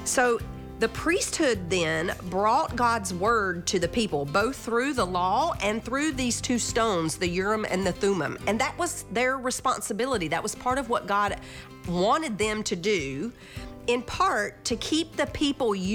So the priesthood then brought God's word to the people, both through the law and through these two stones, the Urim and the Thummim. And that was their responsibility. That was part of what God wanted them to do, in part to keep the people